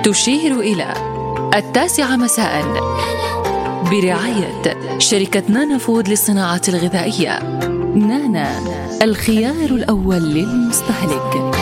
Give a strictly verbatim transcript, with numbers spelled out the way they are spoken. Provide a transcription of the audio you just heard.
تشير إلى التاسعة مساء برعاية شركة نانا فود للصناعة الغذائية. نانا، الخيار الأول للمستهلك.